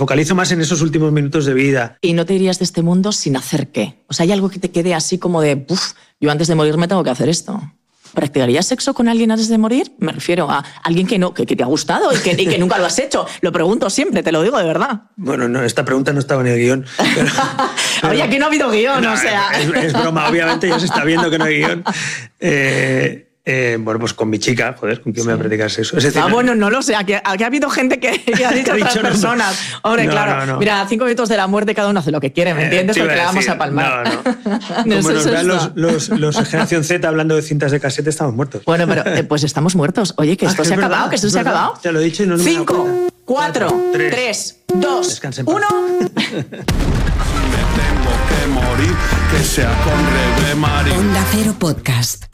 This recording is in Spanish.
focalizo más en esos últimos minutos de vida. ¿Y no te irías de este mundo sin hacer qué? O sea, ¿hay algo que te quede así como de, yo antes de morirme tengo que hacer esto? ¿Practicarías sexo con alguien antes de morir? Me refiero a alguien que te ha gustado y que nunca lo has hecho. Lo pregunto siempre, te lo digo de verdad. Bueno, no, esta pregunta no estaba en el guión. Oye, aquí no ha habido guión, o sea... Es broma, obviamente ya se está viendo que no hay guión. Bueno, pues con mi chica, joder, ¿con quién me voy a practicar sexo? Es decir, bueno, no lo sé, aquí ha habido gente que ha dicho otras personas. Hombre, claro, no. Mira, 5 minutos de la muerte cada uno hace lo que quiere, ¿me entiendes? Porque la vamos a palmar. No. Como nos vean los de Generación Z hablando de cintas de casete, estamos muertos. Bueno, pero pues estamos muertos. Oye, que esto se ha acabado, que esto se ha acabado. Ya lo he dicho y no 5, 4, 3, 2, 1... Me tengo que morir, que sea con Rebe Marín. Onda Cero Podcast.